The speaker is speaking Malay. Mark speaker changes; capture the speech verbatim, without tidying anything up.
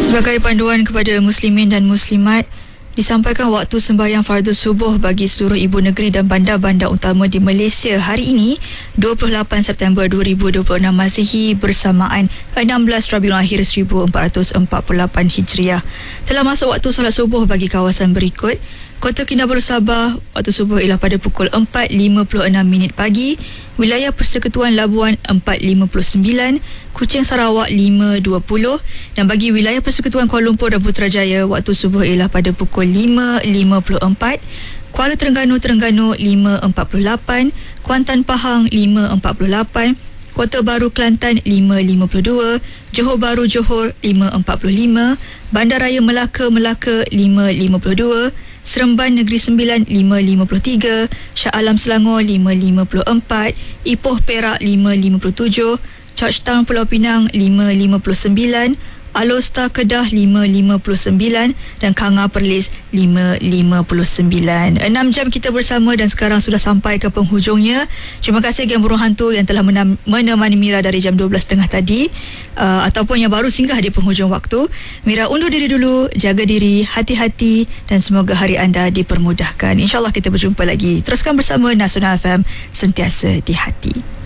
Speaker 1: Sebagai panduan kepada muslimin dan muslimat, disampaikan waktu sembahyang fardu subuh bagi seluruh ibu negeri dan bandar-bandar utama di Malaysia hari ini dua puluh lapan September dua ribu dua puluh enam Masihi bersamaan enam belas Rabiul Akhir seribu empat ratus empat puluh lapan Hijriah. Telah masuk waktu solat subuh bagi kawasan berikut: Kota Kinabalu Sabah, waktu subuh ialah pada pukul empat lima puluh enam minit pagi. Wilayah Persekutuan Labuan empat lima puluh sembilan, Kuching Sarawak lima dua puluh, dan bagi wilayah Persekutuan Kuala Lumpur dan Putrajaya, waktu subuh ialah pada pukul lima lima puluh empat. Kuala Terengganu Terengganu lima empat puluh lapan, Kuantan Pahang lima empat puluh lapan, Kota Baru Kelantan lima lima puluh dua, Johor Bahru Johor lima empat puluh lima, Bandaraya Melaka Melaka lima lima puluh dua, Seremban Negeri Sembilan lima lima puluh tiga, Shah Alam Selangor lima lima puluh empat, Ipoh Perak lima lima puluh tujuh, Georgetown Pulau Pinang lima lima puluh sembilan, Alor Kedah lima lima puluh sembilan, dan Kanga Perlis lima lima puluh sembilan. enam jam kita bersama dan sekarang sudah sampai ke penghujungnya. Terima kasih Geng Burung Hantu yang telah menemani Mira dari jam dua belas tiga puluh tadi, uh, ataupun yang baru singgah di penghujung waktu. Mira undur diri dulu, jaga diri, hati-hati, dan semoga hari anda dipermudahkan. InsyaAllah kita berjumpa lagi. Teruskan bersama Nasional F M, sentiasa di hati.